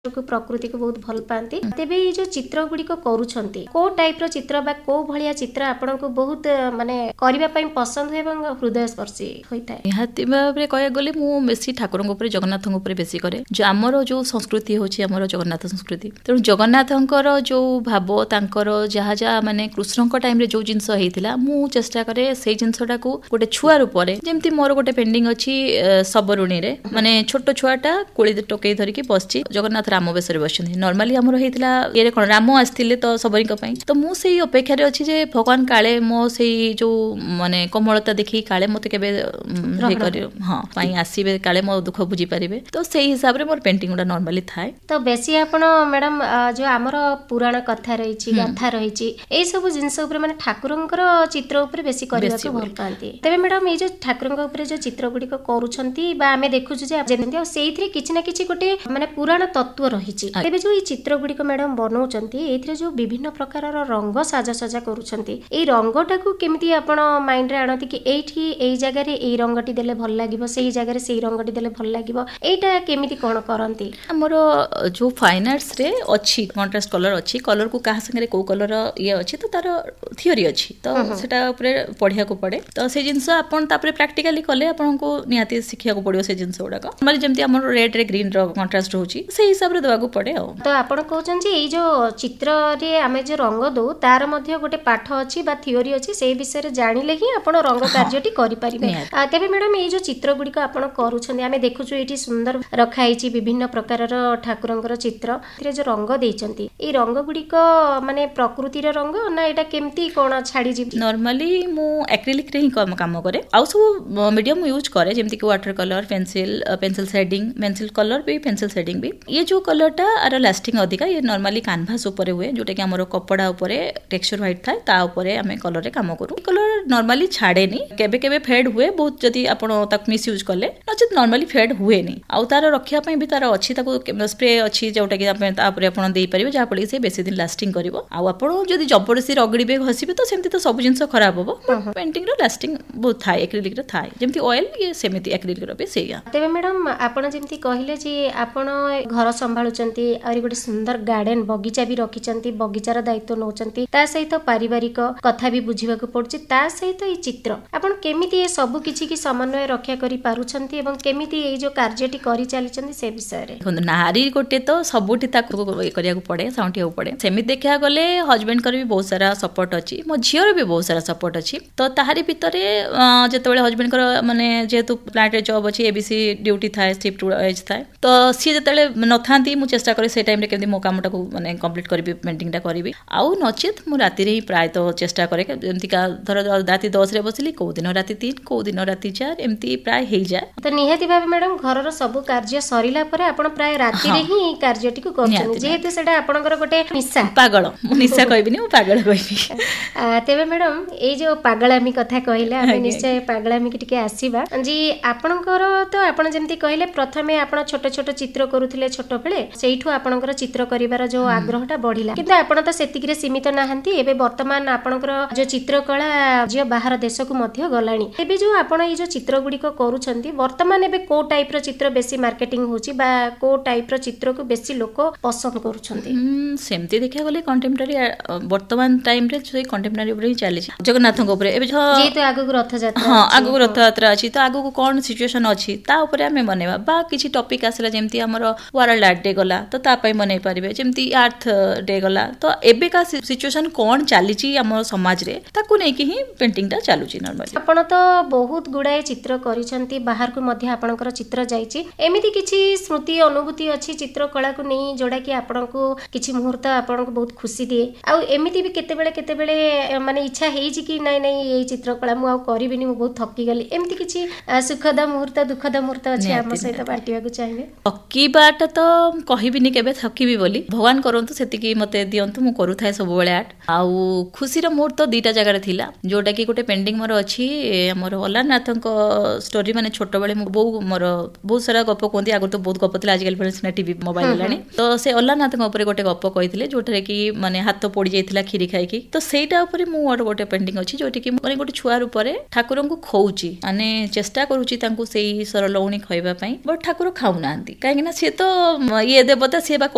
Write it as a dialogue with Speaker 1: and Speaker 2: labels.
Speaker 1: को प्रकृति को बहुत भल पाती तेबे ये जो चित्र गुड़िक करूछंती को टाइप रो चित्र बा को भलिया चित्र आपन को बहुत माने करिबा पई पसंद एवं हृदय स्पर्शी होइता है।
Speaker 2: निहाती भाबरे कहया गले मु बेसी ठाकुरंग ऊपर जगन्नाथंग ऊपर बेसी करे जो हमरो जो संस्कृति होची हमरो जगन्नाथ संस्कृति तेणु जगन्नाथंकर जो भाव तांकर जहा जहा माने कृष्णंक टाइम रे जो जिंस हेतिला मु चेष्टा करे सेई जिंसटा को गोटे छुआ रूपरे जेमति मोर गोटे पेंडिंग अछि सबरुणी रे माने छोटो छुआटा कोळी टोकेई धरि के बसची जगन्नाथ राम बेसरे बसछन्ती नॉर्मली हमर हेतिला ये कोन राम आस्थिले तो सबरिक पई तो मु सेई अपेक्षा रे अछि जे भगवान काळे मो सेई जो माने कोमलता देखि काळे मते केबे हे करियो हां पई आसीबे काळे मो दुख बुझी परिबे तो सेई हिसाब रे मोर पेंटिंग उडा नॉर्मली थाए।
Speaker 1: तो बेसी आपण मैडम जो हमर पुराण कथा रहिछि गाथा रहिछि ए सब जिंस ऊपर माने ठाकुरंकर चित्र ऊपर बेसी करिया को भल पांती तबे मैडम ए जो ठाकुरंक ऊपर जो चित्र गुडी को करूछंती बा हमें देखुछु जे जेनती आ सेइथरे किछि ना किछि गोटे माने पुराण तत्व रहिछि तबे जो ई चित्र गुडी को मैडम बनौचंती एथरे जो विभिन्न प्रकारर रंग साजा सजा करूछंती ए रंगटा को केमिति आपण माइंड रे आनती कि एठी एई जगह रे एई रंगटी देले भल लागिवो सेई जगह रे सेई रंगटी देले भल लागिवो एटा केमिति कोन करंती
Speaker 2: हमर जो फाइन आर्ट्स रे अछि कंट्रास्ट कलर अछि कलर को कहा संगे को कलर ये अछि तो तार थ्योरी अछि तो सेटा ऊपर पढिया को पड़े तो से जिंस आपण तापरे प्रैक्टिकली कले आपण को निहाती सिखिया को पड़ियो से जिंस उडा को माने जेमति हमर रेड रे ग्रीन रो कंट्रास्ट होछि से हिसाब रे दवा को पड़े
Speaker 1: तो आपण कहउछन जे एई जो चित्र रे आमे जे रंग दो तार मध्ये गोटे पाठ अछि बा थ्योरी अछि से विषय रे जानिले ही आपण रंग कार्यटी करि परिबे तबे मैडम एई जो चित्र गुडी को आपण करूछन आमे देखुछु एठी सुंदर रखाइछि विभिन्न प्रकारर ठाकुरंकर चित्र रे जो रंग देइचंती ए रंग गुडी को माने प्रकृति रे रंग ना एटा केमती कोन छाडी जी
Speaker 2: नॉर्मली मु एक्रिलिक रे ही काम करे आउ सब मीडियम यूज करे जेमति कि water colour pencil shading pencil colour भी पेंसिल शेडिंग भी ये जो कलरटा आर लास्टिंग अधिका ये नॉर्मली कैनवास ऊपर हुए जोटा कि हमरो कपड़ा ऊपर टेक्सचर व्हाइट थाए ता ऊपर हमें कलर रे काम करू कलर नॉर्मली छाड़े नी केबे केबे फेड हुए बहुत जदी आपण तक मिस यूज करले नचित नॉर्मली फेड हुए नी आउ तार रखिया पई भी तार अछि ताको स्प्रे अछि जोटा कि आपण ता ऊपर आपण देई परिबे जा पड़ी से बेसी दिन लास्टिंग करिवो आउ आपण जदी जबरदस्ती रगड़ीबे घसीबे तो सेमति तो सब जिंस खराब होबो पेंटिंग रो लास्टिंग बहुत थाए एक्रिलिक रो थाए जेमति ऑयल ये सेमति एक्रिलिक रो बे सेया
Speaker 1: तबे मैडम आपण जेमति कहिले जे आपण घर संभाळुचंती और गोटे सुंदर गार्डन बगीचा भी रखिचंती बगीचार दायित्व नौचंती ता सहित पारिवारिक कथा भी बुझिबा को पड़छि ता सहित ई चित्र आपण केमिति ए सब किछि की समन्वय रक्षा करि पारुचंती एवं केमिति ए जो कार्यटी करि चालिचंती से विषय रे
Speaker 2: नारी गोटे तो सबुठी ताको करिया को पड़े साउंटिया को पड़े सेमि देखिया गले हस्बैंड कर भी बहुत सारा सपोर्ट अछि मो झियर भी बहुत सारा सपोर्ट अछि तो ताहारी भितरे जेतेबेले हस्बैंड कर माने जेतु प्लांट रे जॉब अछि एबीसी ड्यूटी थाए शिफ्ट एज थाए तो सी जेतेबेले नथांती मु चेष्टा करे से टाइम रे केमि मो कामटा को माने कंप्लीट करबी पेंटिंगटा करबी आउ नचित मु राति रे ही प्राय तो चेष्टा करे जेमति का धर राति 10 रे बसिली को दिन राति 3 को दिन राति 4 एमती प्राय हेइ जाय
Speaker 1: तो निहाती भाबे मैडम घर रो सब कार्य सरिला परे आपण प्राय राति रे ही कार्यटी को करछन जेहेतु सेटा आपणकर गोटे निशा
Speaker 2: पागल मु निशा कहबिनी मु पागल कहबी
Speaker 1: तेबे मैडम ए जो पागलामी कथा कहिले हम निश्चय पागलामी के टिके आसीबा जी आपणकर तो आपण जेमति कहिले प्रथमे आपण छोट छोट चित्र करूथिले छोट बेले सेइठु आपणकर चित्र करिवार जो आग्रहटा बढ़िला किंतु आपण तो सेतिक रे सीमित नाहंती एबे वर्तमान आपणकर जो चित्रकला जे बाहर देश को मध्य गलाणी एबे जो आपण ए जो चित्र गुडी को करूछंती वर्तमान एबे को टाइप रो चित्र बेसी मार्केटिंग होची बा को टाइप रो चित्र को बेसी लोक पसंद करूछंती
Speaker 2: सेमती देखिया गले कंटेम्पररी वर्तमान टाइम रे जो कंटेम्पररी ऊपर ही चली जगन्नाथଙ୍କ ऊपर एबे जे तो आगु रथ यात्रा हां आगु रथ यात्रा अछि तो आगु कोन सिचुएशन अछि ता ऊपर हमें बनेबा बा किछि टॉपिक आसला जेमती हमरो वर्ल्ड आर्ट डे गला तो ता पई बनै परिबे जेमती अर्थ डे गला तो एबे का सिचुएशन कोन चाली छि हमर समाज रे ताकू नै कि ही पेंटिंग ता चालू छि नॉर्मली
Speaker 1: आपण तो बहुत गुडाय चित्र करिसंती बाहर को मध्य आपणकर चित्र जाईछि एमिति किछि स्मृति अनुभूति अछि चित्र कला को नै जोडा कि आपण को किछि मुहूर्त आपण को बहुत खुशी दिए आ एमिति भी केते बेले माने इच्छा हेइ छि कि नै नै एई चित्र कला मु आ करिबिनी मु बहुत थकी गली एमिति किछि सुखद मुहूर्त दुखद मुहूर्त अछि हम सहित बांटिया को चाहिबे
Speaker 2: थकी बाट तो कहिबिनी केबे थकीबी बोली भगवान करंतु सेतिकी मते दियंतु मु करू थाए सब बेले आर्ट आउ खुशी रो मुहूर्त दीटा जगह रे थिला जोटा कि गोटे पेंडिंग मोर अछि हमर अलारनाथଙ୍କ स्टोरी माने छोट बेले मु मोर बहुत सारा गप कोंती आगु तो बहुत गप थिला आजकल फेर टीवी मोबाइल लानी तो से अलारनाथଙ୍କ ऊपर गोटे गप कहिथिले जोटरे कि माने हाथ पड़ी जाइथिला खीरी खाइ की तो सेटा ऊपर मु और गोटे पेंटिंग अछि जोटी कि माने गोटे छुआर ऊपर ठाकुरन को खौची माने चेष्टा करूची तांको सेई सरलौणी खइबा पई बट ठाकुर खाउ नांती काहे कि ना से तो ये देवता से बा